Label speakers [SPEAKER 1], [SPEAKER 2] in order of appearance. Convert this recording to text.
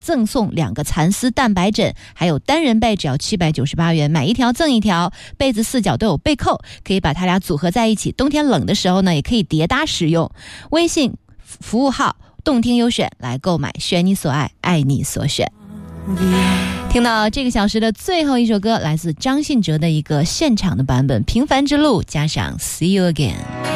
[SPEAKER 1] 赠送2个蚕丝蛋白枕，还有单人被只要798元，买1条赠1条，被子4角都有被扣，可以把它俩组合在一起，冬天冷的时候呢也可以叠搭使用。微信服务号动听优选来购买，选你所爱，爱你所选。听到这个小时的最后一首歌，来自张信哲的一个现场的版本，平凡之路加上 See You Again。